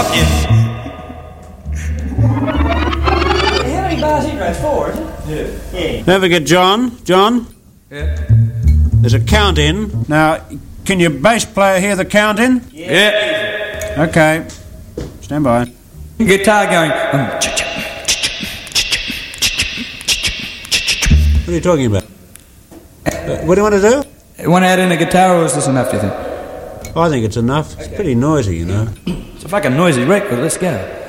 fuck you. How many bars he drives? 4, is it? Yeah. Don't forget John. John? Yeah. There's a count in. Now, can your bass player hear the count in? Yeah. Okay. Stand by. Guitar going. What are you talking about? What do you want to do? Want to add in a guitar, or is this enough, do you think? I think it's enough. It's pretty noisy, you know. It's a fucking noisy record. Let's go.